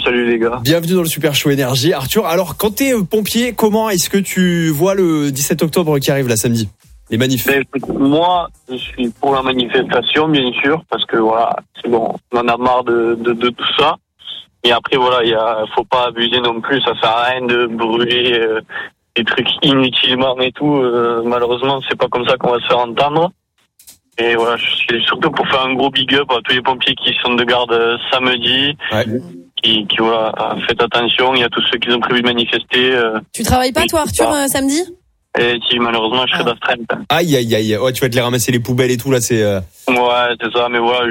salut les gars. Bienvenue dans le Super Show Énergie. Arthur, alors quand t'es pompier, comment est-ce que tu vois le 17 octobre qui arrive là samedi? Les manifs. Moi, je suis pour la manifestation, bien sûr, parce que voilà, c'est bon, on en a marre de tout ça. Et après, voilà, faut pas abuser non plus, ça sert à rien de brûler des trucs inutilement et tout. Malheureusement, c'est pas comme ça qu'on va se faire entendre. Et voilà, c'est surtout pour faire un gros big up à tous les pompiers qui sont de garde samedi. Ouais. Qui voilà, faites attention, il y a tous ceux qui ont prévu de manifester. Tu travailles pas toi, Arthur, samedi? Et si, malheureusement, je serai d'astreinte. Aïe. Ouais, tu vas te les ramasser les poubelles et tout, là, c'est... Ouais, c'est ça, mais voilà,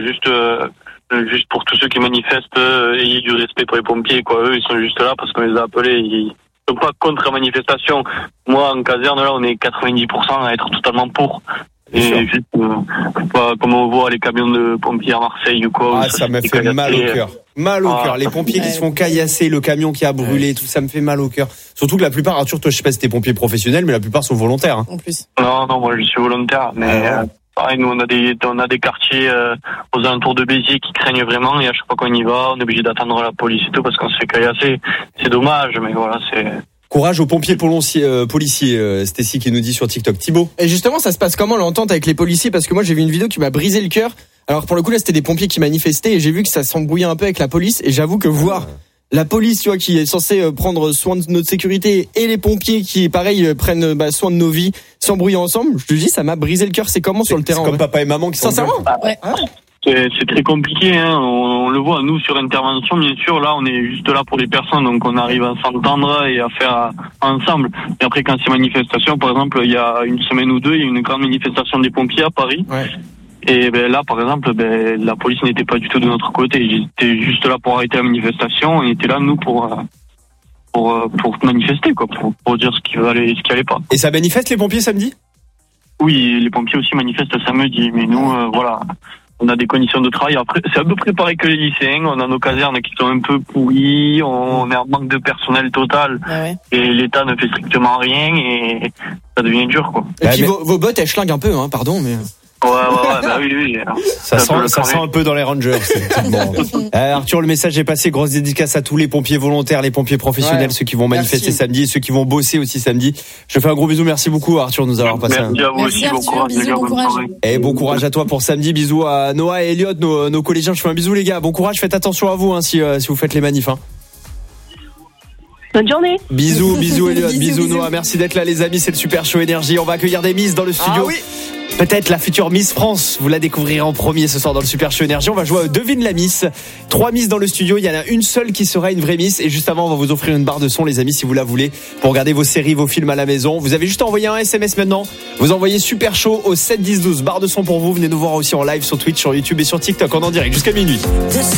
juste pour tous ceux qui manifestent, ayez du respect pour les pompiers, quoi. Eux, ils sont juste là parce qu'on les a appelés, ils sont pas contre la manifestation. Moi, en caserne, là, on est 90% à être totalement pour. Et juste, pas comme on voit les camions de pompiers à Marseille ou quoi. Ah, ça m'a fait mal au cœur. Mal au cœur. Les pompiers qui se font caillasser, le camion qui a brûlé, tout ça me fait mal au cœur. Surtout que la plupart, Arthur, toi, je sais pas si t'es pompier professionnel, mais la plupart sont volontaires. Hein. En plus. Non, moi, je suis volontaire, mais pareil, nous, on a des quartiers aux alentours de Béziers qui craignent vraiment, et à chaque fois qu'on y va, on est obligé d'attendre la police et tout parce qu'on se fait caillasser. C'est dommage, mais voilà, c'est... Courage aux pompiers policiers, Stécie qui nous dit sur TikTok. Thibaut. Et justement, ça se passe comment l'entente avec les policiers? Parce que moi, j'ai vu une vidéo qui m'a brisé le cœur. Alors pour le coup, là, c'était des pompiers qui manifestaient et j'ai vu que ça s'embrouillait un peu avec la police. Et j'avoue que voir la police, tu vois, qui est censée prendre soin de notre sécurité, et les pompiers qui, pareil, prennent soin de nos vies, s'embrouiller ensemble, je te dis, ça m'a brisé le cœur. C'est comment sur le terrain? C'est comme papa et maman qui sont sincèrement. Ouais. C'est très compliqué, hein. On le voit, nous, sur intervention, bien sûr, là, on est juste là pour les personnes, donc on arrive à s'entendre et à faire ensemble. Et après, quand c'est manifestation, par exemple, il y a une semaine ou deux, il y a une grande manifestation des pompiers à Paris. Ouais. Et là, par exemple, la police n'était pas du tout de notre côté. Ils étaient juste là pour arrêter la manifestation. On était là, nous, pour manifester, quoi, pour dire ce qui allait pas. Et ça manifeste les pompiers samedi? Oui, les pompiers aussi manifestent samedi, mais nous, voilà. On a des conditions de travail. Après, c'est à peu près pareil que les lycéens. On a nos casernes qui sont un peu pourries. On est en manque de personnel total. Ouais. Et l'État ne fait strictement rien et ça devient dur, quoi. Et puis vos bottes, elles schlinguent un peu, hein, pardon, mais... Ouais, bah oui. Ça sent un peu dans les Rangers. Bon. Arthur, le message est passé. Grosse dédicace à tous les pompiers volontaires, les pompiers professionnels, ceux qui vont manifester samedi et ceux qui vont bosser aussi samedi. Je fais un gros bisou. Merci beaucoup, Arthur, de nous avoir passé. Merci à vous aussi. Arthur, bon courage. Et bon courage à toi pour samedi. Bisous à Noah et Elliot, nos collégiens. Je fais un bisou, les gars. Bon courage. Faites attention à vous, hein, si vous faites les manifs. Hein. Bonne journée. Bisous Elliot, bisous Noah. Merci d'être là, les amis. C'est le Super Show Énergie. On va accueillir des Miss dans le studio. Ah oui. Peut-être la future Miss France. Vous la découvrirez en premier ce soir dans le Super Show Énergie. On va jouer à Devine la Miss. 3 Miss dans le studio. Il y en a une seule qui sera une vraie Miss. Et juste avant, on va vous offrir une barre de son, les amis, si vous la voulez, pour regarder vos séries, vos films à la maison. Vous avez juste envoyé un SMS maintenant. Vous envoyez Super Show au 7 10 12. Barre de son pour vous. Venez nous voir aussi en live sur Twitch, sur YouTube et sur TikTok en direct jusqu'à minuit.